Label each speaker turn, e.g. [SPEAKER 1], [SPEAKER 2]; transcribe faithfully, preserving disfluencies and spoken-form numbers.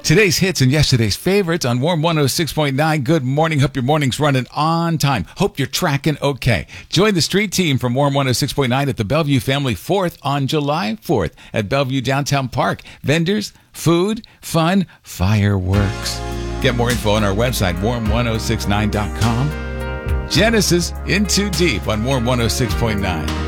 [SPEAKER 1] Today's hits and yesterday's favorites on Warm one oh six point nine. Good morning. Hope your morning's running on time. Hope you're tracking okay. Join the street team from Warm one oh six point nine at the Bellevue Family fourth on July fourth at Bellevue Downtown Park. Vendors, food, fun, fireworks. Get more info on our website, warm one oh six nine dot com. Genesis, In Too Deep on Warm one oh six point nine.